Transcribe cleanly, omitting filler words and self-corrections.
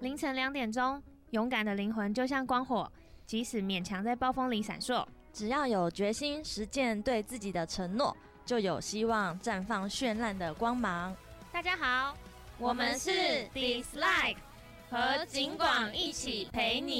凌晨2点钟，勇敢的灵魂就像光火，即使勉强在暴风里闪烁， 只要有决心实践对自己的承诺，就有希望绽放绚烂的光芒。 大家好， 我们是 Dislike， 和景广一起陪你